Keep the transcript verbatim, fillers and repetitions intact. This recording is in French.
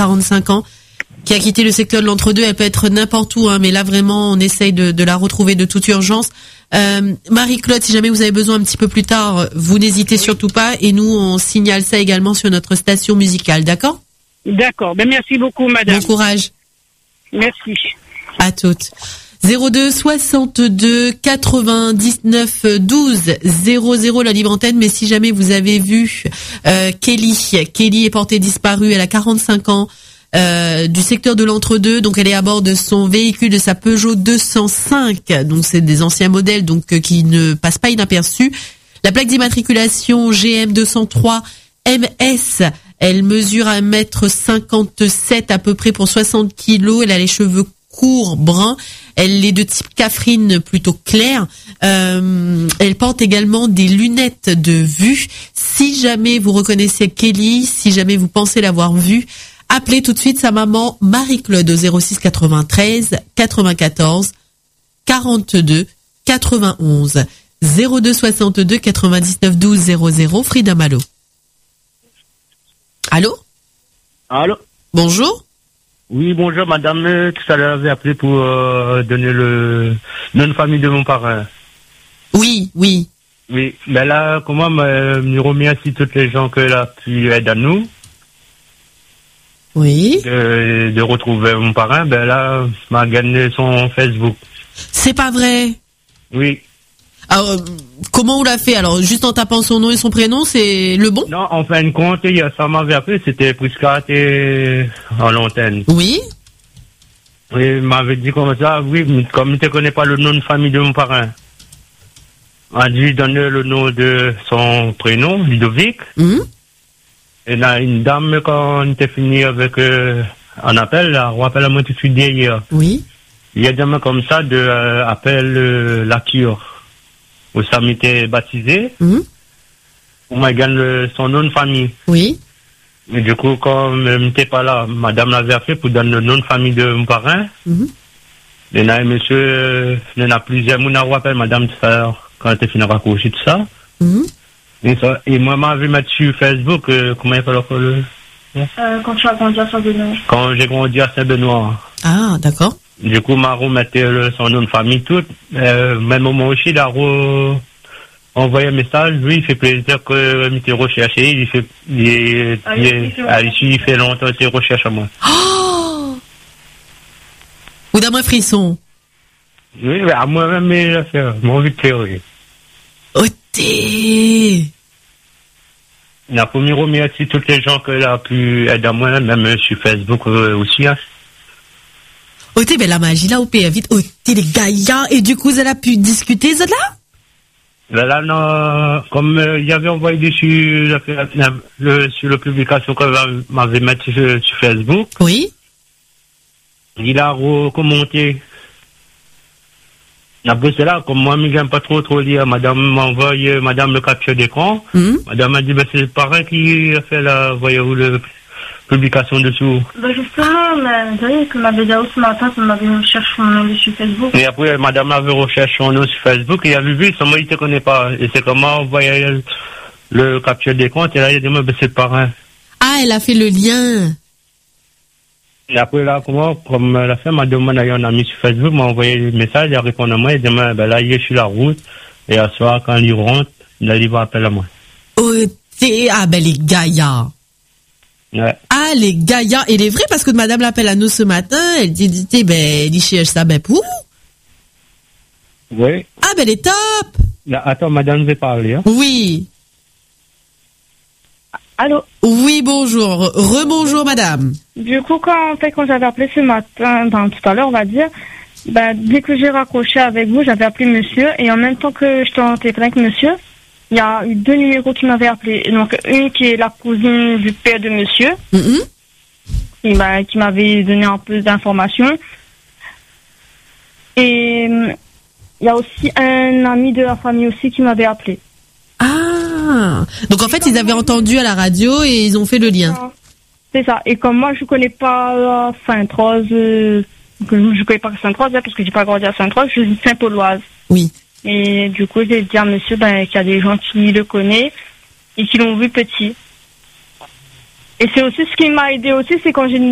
quarante-cinq ans, qui a quitté le secteur de l'entre-deux. Elle peut être n'importe où, hein, mais là vraiment, on essaye de, de la retrouver de toute urgence. Euh, Marie-Claude, si jamais vous avez besoin un petit peu plus tard, vous n'hésitez surtout pas, et nous, on signale ça également sur notre station musicale, d'accord? D'accord. Ben merci beaucoup, madame. Bon courage. Merci. À toutes. zéro deux soixante-deux quatre-vingt-dix-neuf douze zéro zéro la libre antenne. Mais si jamais vous avez vu euh, Kelly, Kelly est portée disparue. Elle a quarante-cinq ans, euh, du secteur de l'entre-deux. Donc elle est à bord de son véhicule, de sa Peugeot deux cent cinq. Donc c'est des anciens modèles, donc euh, qui ne passent pas inaperçus. La plaque d'immatriculation G M deux cent trois M S. Elle mesure un mètre cinquante-sept à peu près pour soixante kilos. Elle a les cheveux court, brun. Elle est de type Catherine, plutôt clair. Euh, elle porte également des lunettes de vue. Si jamais vous reconnaissez Kelly, si jamais vous pensez l'avoir vue, appelez tout de suite sa maman Marie-Claude au zéro six quatre-vingt-treize quatre-vingt-quatorze quarante-deux quatre-vingt-onze zéro deux soixante-deux quatre-vingt-dix-neuf douze zéro zéro. Frida Malo. Allô? Allô? Bonjour. Oui, bonjour, madame. Tout à l'heure, j'avais appelé pour euh, donner le nom de famille de mon parrain. Oui, oui. Oui, mais là, comment me, me remercie toutes les gens que là pu aider à nous. Oui. De, de retrouver mon parrain, ben là, m'a gagné son Facebook. C'est pas vrai? Oui. Alors, euh, comment on l'a fait? Alors, juste en tapant son nom et son prénom, c'est le bon? Non, en fin de compte, ça m'avait appelé, c'était Prisca et en l'antenne. Oui. Oui, il m'avait dit comme ça, oui, mais comme il ne te connaît pas le nom de famille de mon parrain. On a dû donner le nom de son prénom, Ludovic. Mmh. Et là, une dame, quand on était fini avec euh, un appel, là, on rappelle à moi tout de suite hier. Oui. Il y a des gens comme ça de euh, appel euh, la cure. Où ça m'était baptisé. Mmh. On m'a gagné son nom de famille. Oui. Et du coup, comme je n'étais pas là, madame l'avait fait pour donner le nom de famille de mon parrain. Mmh. Et là, monsieur, il y en a plusieurs. Mon rappelle, madame, tout à l'heure, quand elle était finie de raccrocher tout ça. Mmh. Et, ça, et moi, m'avais mis sur Facebook, euh, comment il fallait le... Euh, quand tu as grandi à Saint-Benoît. Quand j'ai grandi à Saint-Benoît. Ah, d'accord. Du coup, m'a remetté le, son nom de famille tout. Euh, même moment aussi, il a re... envoyé un message. Lui, il fait plaisir que je m'étais recherché. Il fait, il est, Ah, il il est, fait ah, ici, il fait longtemps ses recherches à moi. Oh! Ou d'un moins frisson. Oui, mais à moi-même, il a fait, mon envie de théorie. Oh, t'es... Il a promis remercier toutes les gens qu'il a pu aider à moi, même sur Facebook euh, aussi, hein. Oh, t'es, ben la magie là, au P A vite. Oh, t'es les gaillards. Et du coup, vous avez pu discuter, ça là? Là, là, non, comme euh, il avait envoyé dessus la, la, le, sur la publication qu'on m'avait mis sur, sur Facebook. Oui. Il a recommenté. Après cela, comme moi, je n'aime pas trop trop lire, madame m'a envoyé, madame le capture d'écran. Mmh. Madame m'a dit, ben, c'est pareil qui a fait la, voyez-vous, la publication dessous. Bah justement, vous savez que m'avait dit ce matin qu'on avait recherché son nom sur Facebook. Et après, madame avait recherché son nom sur Facebook et il avait vu, seulement il ne te connaît pas. Et c'est comment on voyait le, le capture d'écran, et là, il a dit, ben, c'est pareil. Ah, elle a fait le lien. Et après, là, comment, comme la femme m'a demandé, on a mis sur Facebook, m'a envoyé le message, il a répondu à moi, il dit, ben là, il est sur la route, et à soir, quand il rentre, il a dit, il va appeler à moi. Oh, t'es, ah, ben, les gaillards. Ouais. Ah, les gaillards. Et il est vrai, parce que madame l'appelle à nous ce matin, elle dit, dit, ben, il cherche ça, ben, pour. Oui. Ah, ben, elle est top. Là, attends, madame, je vais parler, hein. Oui. Allô? Oui, bonjour. Rebonjour, madame. Du coup, quand, en fait, quand j'avais appelé ce matin, ben, tout à l'heure, on va dire, ben, dès que j'ai raccroché avec vous, j'avais appelé monsieur, et en même temps que j'étais en téléphone avec monsieur, il y a eu deux numéros qui m'avaient appelé. Donc, une qui est la cousine du père de monsieur, Mm-hmm. qui, ben, qui m'avait donné un peu d'informations. Et il y a aussi un ami de la famille aussi qui m'avait appelé. Ah. Donc, en fait, ils avaient entendu à la radio et ils ont fait le lien. C'est ça. Et comme moi, je connais pas Sainte-Rose, euh, je ne connais pas Sainte-Rose, hein, parce que j'ai pas grandi à Sainte-Rose, je suis Saint-Pauloise. Oui. Et du coup, j'ai dit à monsieur ben, qu'il y a des gens qui le connaissent et qui l'ont vu petit. Et c'est aussi ce qui m'a aidé aussi, c'est quand j'ai